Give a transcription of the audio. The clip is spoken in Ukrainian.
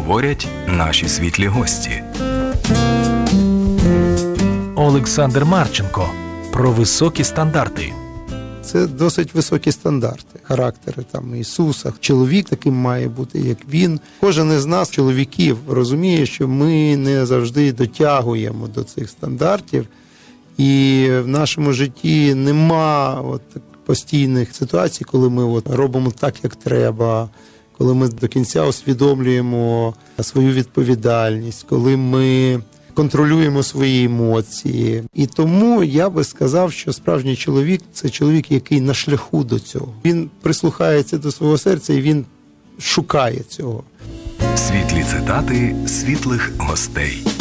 говорять наші світлі гості. Олександр Марченко про високі стандарти. Це досить високі стандарти, характери там Ісуса. Чоловік таким має бути, як він. Кожен із нас, чоловіків, розуміє, що ми не завжди дотягуємо до цих стандартів. І в нашому житті нема постійних ситуацій, коли ми робимо так, як треба, коли ми до кінця усвідомлюємо свою відповідальність, коли ми контролюємо свої емоції. І тому я би сказав, що справжній чоловік – це чоловік, який на шляху до цього. Він прислухається до свого серця і він шукає цього. Світлі цитати світлих гостей.